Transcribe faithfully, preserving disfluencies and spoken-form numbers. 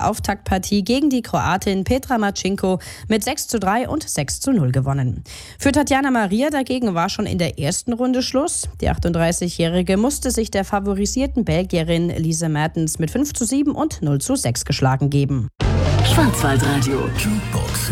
Auftaktpartie gegen die Kroatin Petra Marcinko mit sechs zu drei und sechs zu null gewonnen. Für Tatjana Maria dagegen war schon in der ersten Runde Schluss. Die achtunddreißigjährige musste sich der favorisierten Belgierin Lise Mertens mit fünf zu sieben und null zu sechs geschlagen geben. Schwarzwaldradio. Jukebox